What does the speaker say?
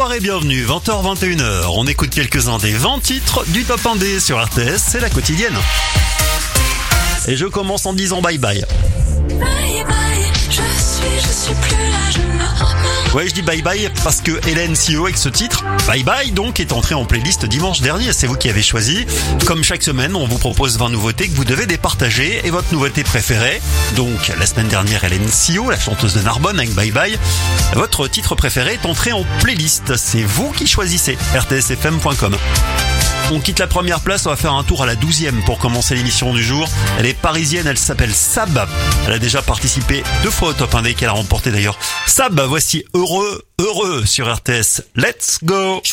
Bonsoir et bienvenue, 20h-21h. On écoute quelques-uns des 20 titres du Top 1D sur RTS, c'est la quotidienne. Et je commence en disant bye bye. Bye bye, je suis plus là, je me remets. Ouais, je dis bye bye parce que Hélène CEO avec ce titre, Bye Bye donc, est entré en playlist dimanche dernier. C'est vous qui avez choisi. Comme chaque semaine, on vous propose 20 nouveautés que vous devez départager et votre nouveauté préférée. Donc, la semaine dernière, Hélène CEO, la chanteuse de Narbonne avec Bye Bye. Votre titre préféré est entré en playlist. C'est vous qui choisissez. rtsfm.com. On quitte la première place, on va faire un tour à la 12e pour commencer l'émission du jour. Elle est parisienne, elle s'appelle Sab. Elle a déjà participé 2 fois au Top 1D qu'elle a remporté d'ailleurs. Sab, voici Heureux sur RTS. Let's go!